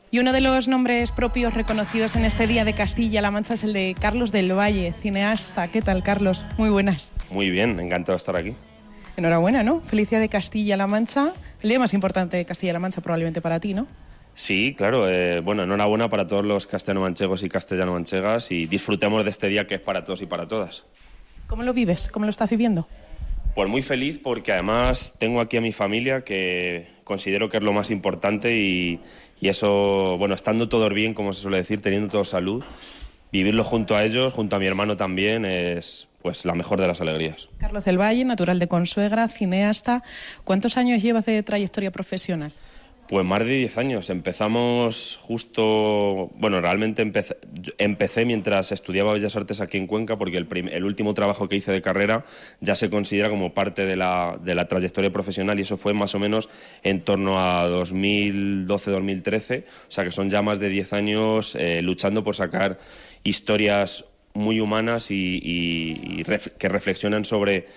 Y uno de los nombres propios reconocidos en este Día de Castilla-La Mancha es el de Carlos del Valle, cineasta. ¿Qué tal, Carlos? Muy buenas. Muy bien, encantado de estar aquí. Enhorabuena, ¿no? Feliz Día de Castilla-La Mancha. El día más importante de Castilla-La Mancha probablemente para ti, ¿no? Sí, claro. Bueno, enhorabuena para todos los castellano-manchegos y castellano-manchegas y disfrutemos de este día que es para todos y para todas. ¿Cómo lo vives? ¿Cómo lo estás viviendo? Pues muy feliz porque además tengo aquí a mi familia, que considero que es lo más importante y eso, bueno, estando todos bien, como se suele decir, teniendo todos salud, vivirlo junto a ellos, junto a mi hermano también, es pues la mejor de las alegrías. Carlos del Valle, natural de Consuegra, cineasta. ¿Cuántos años llevas de trayectoria profesional? Pues más de 10 años. Empezamos justo... Bueno, realmente empecé mientras estudiaba Bellas Artes aquí en Cuenca, porque el último trabajo que hice de carrera ya se considera como parte de la trayectoria profesional, y eso fue más o menos en torno a 2012-2013. O sea que son ya más de 10 años luchando por sacar historias muy humanas y que reflexionan sobre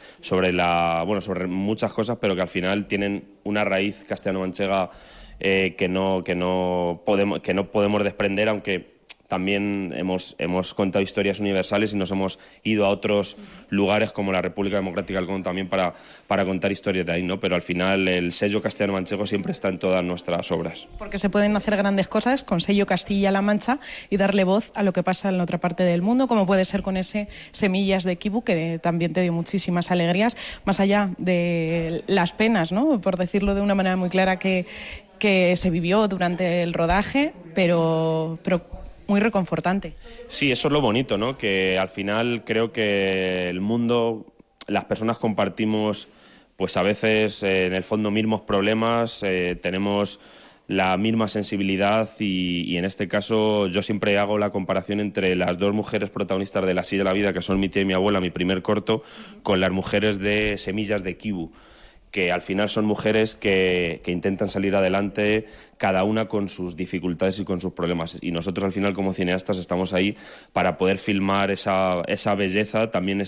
muchas cosas, pero que al final tienen una raíz castellano-manchega que no podemos desprender, aunque también hemos contado historias universales y nos hemos ido a otros lugares como la República Democrática del Congo también para contar historias de ahí, ¿no? Pero al final el sello castellano-manchego siempre está en todas nuestras obras. Porque se pueden hacer grandes cosas con sello Castilla-La Mancha y darle voz a lo que pasa en la otra parte del mundo, como puede ser con ese Semillas de Kibu, que también te dio muchísimas alegrías, más allá de las penas, ¿no? Por decirlo de una manera muy clara, que se vivió durante el rodaje, pero muy reconfortante. Sí, eso es lo bonito, ¿no? Que al final creo que el mundo, las personas compartimos, pues a veces en el fondo mismos problemas, tenemos la misma sensibilidad y en este caso yo siempre hago la comparación entre las dos mujeres protagonistas de La Silla de la Vida, que son mi tía y mi abuela, mi primer corto, con las mujeres de Semillas de Kibu, que al final son mujeres que intentan salir adelante, cada una con sus dificultades y con sus problemas. Y nosotros al final como cineastas estamos ahí para poder filmar esa belleza, también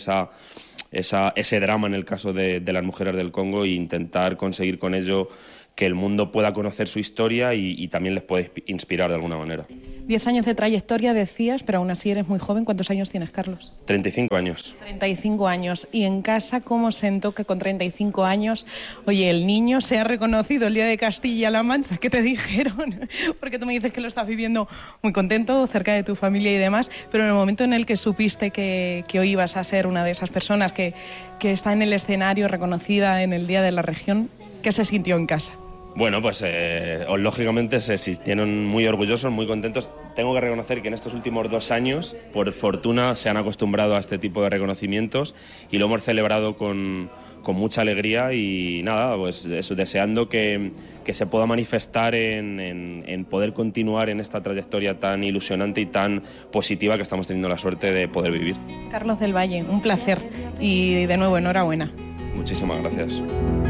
ese drama en el caso de las mujeres del Congo, e intentar conseguir con ello que el mundo pueda conocer su historia y también les puede inspirar de alguna manera. 10 años de trayectoria, decías, pero aún así eres muy joven. ¿Cuántos años tienes, Carlos? 35 años. 35 años. ¿Y en casa cómo sentó que con 35 años, oye, el niño se ha reconocido el Día de Castilla-La Mancha? ¿Qué te dijeron? Porque tú me dices que lo estás viviendo muy contento, cerca de tu familia y demás, pero en el momento en el que supiste que hoy ibas a ser una de esas personas que está en el escenario reconocida en el Día de la Región, ¿qué se sintió en casa? Bueno, pues lógicamente se sintieron muy orgullosos, muy contentos. Tengo que reconocer que en estos últimos 2 años, por fortuna, se han acostumbrado a este tipo de reconocimientos y lo hemos celebrado con mucha alegría y nada, pues eso, deseando que se pueda manifestar en poder continuar en esta trayectoria tan ilusionante y tan positiva que estamos teniendo la suerte de poder vivir. Carlos del Valle, un placer y de nuevo enhorabuena. Muchísimas gracias.